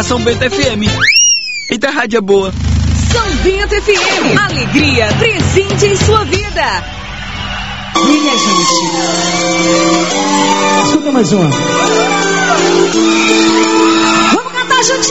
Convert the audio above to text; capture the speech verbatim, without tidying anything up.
A São Bento F M. Eita, a rádio é boa. São Bento F M. Alegria presente em sua vida. Minha gente. Escuta mais uma. Vamos cantar juntinho.